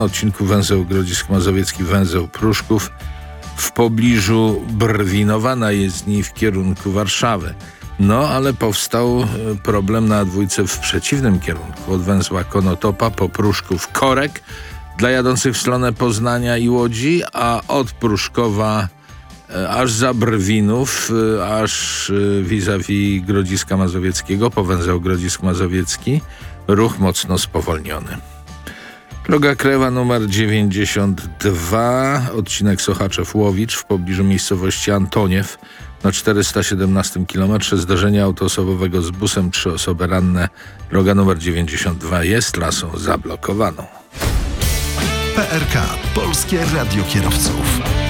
odcinku węzeł Grodzisk Mazowiecki, węzeł Pruszków w pobliżu Brwinowa na jezdni w kierunku Warszawy. No, ale powstał problem na dwójce w przeciwnym kierunku, od węzła Konotopa po Pruszków Korek dla jadących w stronę Poznania i Łodzi, a od Pruszkowa aż za Brwinów, aż vis-a-vis Grodziska Mazowieckiego, po węzeł Grodzisk Mazowiecki, ruch mocno spowolniony. Droga krajowa numer 92, odcinek Sochaczew-Łowicz w pobliżu miejscowości Antoniew na 417 km. Zdarzenie auto osobowego z busem, 3 osoby ranne. Droga numer 92 jest trasą zablokowaną. PRK, Polskie Radio Kierowców.